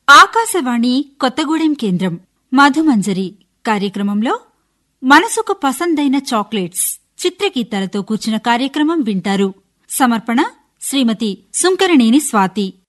ఆకాశవాణి కొత్తగూడెం కేంద్రం మధుమంజరి కార్యక్రమంలో మనసుకు పసందైన చాక్లెట్స్ చిత్రగీతాలతో కూర్చున్న కార్యక్రమం వింటారు. సమర్పణ శ్రీమతి సుంకరనేని స్వాతి.